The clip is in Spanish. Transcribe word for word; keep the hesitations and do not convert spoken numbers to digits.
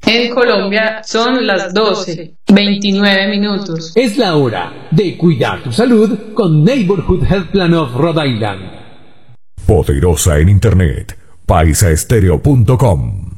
En Colombia son las doce, veintinueve minutos. Es la hora de cuidar tu salud con Neighborhood Health Plan of Rhode Island. Poderosa en Internet, paisaestereo punto com.